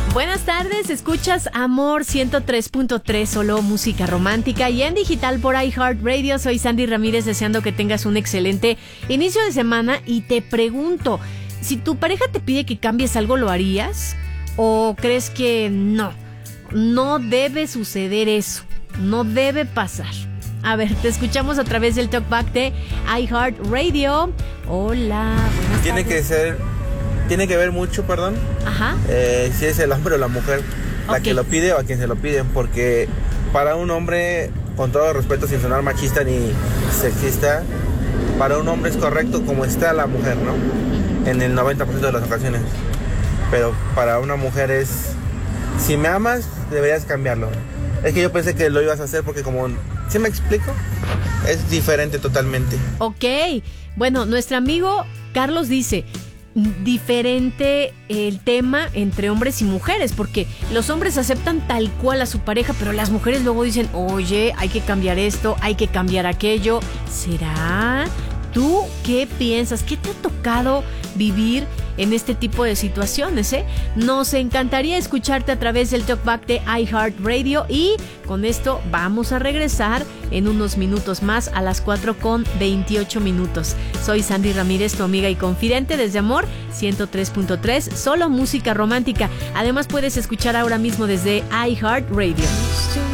Buenas tardes, escuchas Amor 103.3, solo música romántica y en digital por iHeartRadio. Soy Sandy Ramírez, deseando que tengas un excelente inicio de semana y te pregunto, si tu pareja te pide que cambies algo, ¿lo harías? ¿O crees que no? No debe suceder eso, no debe pasar. A ver, te escuchamos a través del Talkback de iHeartRadio. Hola, buenas tardes. Tiene que ver mucho, perdón. Ajá. Si es el hombre o la mujer la que lo pide o a quien se lo piden. Porque para un hombre, con todo respeto, sin sonar machista ni sexista, para un hombre es correcto como está la mujer, ¿no? En el 90% de las ocasiones. Pero para una mujer es, si me amas, deberías cambiarlo. Es que yo pensé que lo ibas a hacer porque como, ¿sí me explico? Es diferente totalmente. Ok, bueno, nuestro amigo Carlos dice, diferente el tema entre hombres y mujeres, porque los hombres aceptan tal cual a su pareja, pero las mujeres luego dicen, oye, hay que cambiar esto, hay que cambiar aquello. ¿Será? ¿Tú qué piensas? ¿Qué te ha tocado vivir en este tipo de situaciones? Nos encantaría escucharte a través del Talkback de iHeartRadio y con esto vamos a regresar en unos minutos más a las 4:28. Soy Sandy Ramírez, tu amiga y confidente desde Amor 103.3, solo música romántica. Además puedes escuchar ahora mismo desde iHeartRadio.